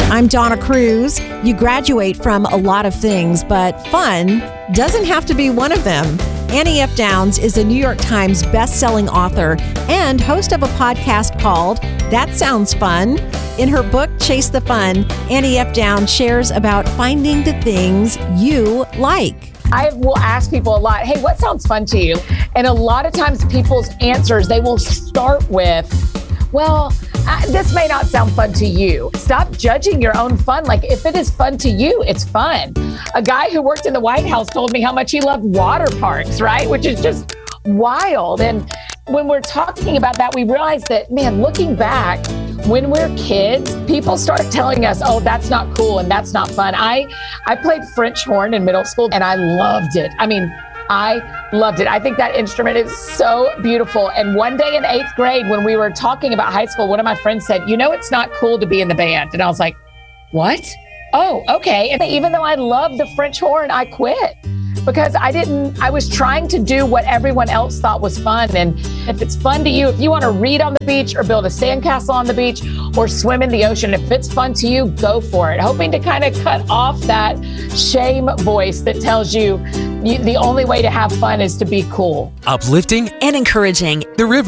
I'm Donna Cruz. You graduate from a lot of things, but fun doesn't have to be one of them. Annie F. Downs is a New York Times best-selling author and host of a podcast called That Sounds Fun. In her book, Chase the Fun, Annie F. Downs shares about finding the things you like. I will ask people a lot, hey, what sounds fun to you? And a lot of times people's answers, they will start with, well, this may not sound fun to you. Stop judging your own fun. Like, if it is fun to you, it's fun. A guy who worked in the White House told me how much he loved water parks, right? Which is just wild. And when we're talking about that, we realize that, man, looking back, when we're kids, people start telling us, oh, that's not cool and that's not fun. I played French horn in middle school and I loved it. I loved it. I think that instrument is so beautiful. And one day in 8th grade, when we were talking about high school, one of my friends said, you know, it's not cool to be in the band. And I was like, what? Oh, okay. And even though I loved the French horn, I quit because I was trying to do what everyone else thought was fun. And if it's fun to you, if you want to read on the beach or build a sandcastle on the beach or swim in the ocean, if it's fun to you, go for it. Hoping to kind of cut off that shame voice that tells you the only way to have fun is to be cool. Uplifting and encouraging. The River.